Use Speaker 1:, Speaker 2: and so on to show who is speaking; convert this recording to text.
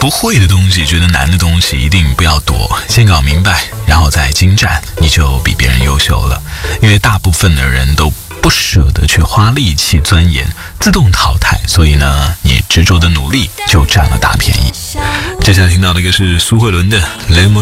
Speaker 1: 不会的东西，觉得难的东西一定不要躲，先搞明白，然后再精湛，你就比别人优秀了。因为大部分的人都不舍得去花力气钻研，自动淘汰，所以呢，你执着的努力就占了大便宜。接下来听到的一个是苏慧伦的《Lemon